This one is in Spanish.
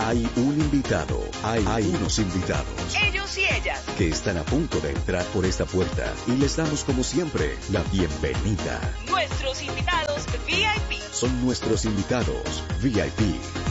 Hay un invitado, hay unos invitados. Ellos y ellas. Que están a punto de entrar por esta puerta y les damos como siempre la bienvenida. Nuestros invitados VIP. Son nuestros invitados VIP.